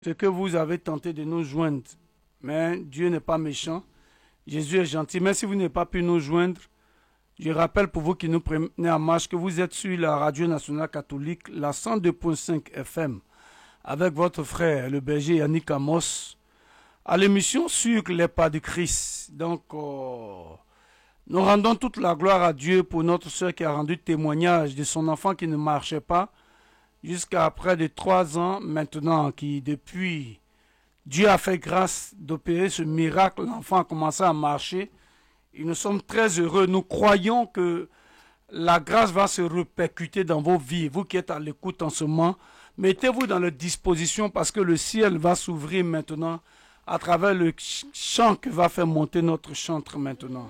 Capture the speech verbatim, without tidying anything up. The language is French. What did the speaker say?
Ce que vous avez tenté de nous joindre, mais Dieu n'est pas méchant. Jésus est gentil. Mais si vous n'avez pas pu nous joindre, je rappelle pour vous qui nous prenez en marche que vous êtes sur la radio nationale catholique, la cent deux virgule cinq F M, avec votre frère, le berger Yannick Amos, à l'émission sur les pas de Christ. Donc, euh, nous rendons toute la gloire à Dieu pour notre soeur qui a rendu témoignage de son enfant qui ne marchait pas, jusqu'à près de trois ans maintenant, qui depuis, Dieu a fait grâce d'opérer ce miracle, l'enfant a commencé à marcher. Et nous sommes très heureux, nous croyons que la grâce va se répercuter dans vos vies. Vous qui êtes à l'écoute en ce moment, mettez-vous dans la disposition parce que le ciel va s'ouvrir maintenant à travers le chant que va faire monter notre chantre maintenant.